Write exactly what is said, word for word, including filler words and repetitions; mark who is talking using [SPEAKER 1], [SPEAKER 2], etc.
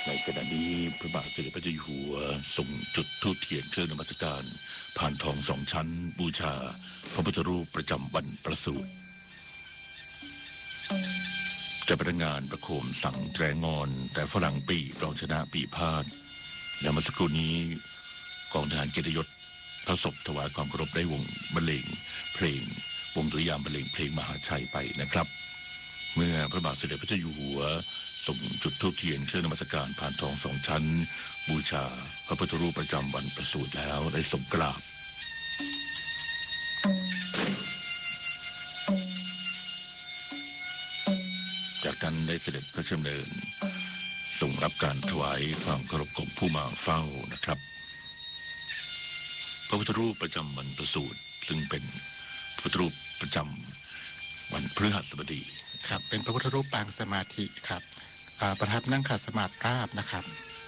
[SPEAKER 1] ในขณะนี้พระบาทสมเด็จพระเจ้าอยู่หัวส่งจุดธูปเทียนเครื่องนมัสการผ่านทองสองชั้นบูชาพระพุทธรูปประจำวันประสูติจะพนักงานประโคมสังแตรงอนแต่ฝรั่งปีรองชนะปีพาดและเมื่อสักครู่นี้กองทหารเกียรติยศพระศพถวายความเคารพได้วงบรรเลงเพลงวงดุริยางค์บรรเลงเพลงมหาชัยไปนะครับเมื่อพระบาทสมเด็จพระเจ้าอยู่หัวส่งจุดธูปเทียนเครื่องนมัสการผ่านทองสองชั้นบูชาพระพุทธรูปประจำวันประสูติแล้วได้ทรงกราบจากนั้นได้เสด็จพระราชดำเนินทรงรับการถวายความเคารพของผู้มาเฝ้านะครับพระพุทธรูปประจำวันประสูติซึ่งเป็นพระพุทธรูปประจำวันพฤหัสบดี
[SPEAKER 2] ครับเป็นพระพุทธรูปปางสมาธิครับประทับนั่งขัดสมาธิราบนะครับ